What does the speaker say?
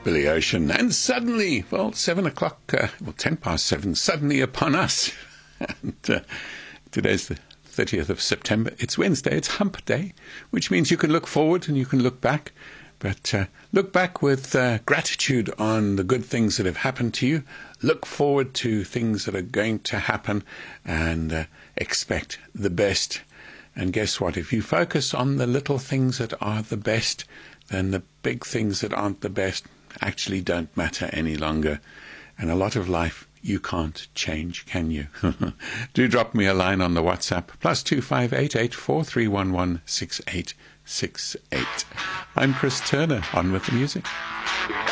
Billy Ocean. And suddenly, 7 o'clock, 10 past 7, suddenly upon us. And today's the 30th of September. It's Wednesday. It's Hump Day, which means you can look forward and you can look back. But look back with gratitude on the good things that have happened to you. Look forward to things that are going to happen and expect the best. And guess what? If you focus on the little things that are the best, then the big things that aren't the best actually don't matter any longer. And a lot of life you can't change, can you? Do drop me a line on the WhatsApp, +258 8431 6868. I'm Chris Turner. On with the music.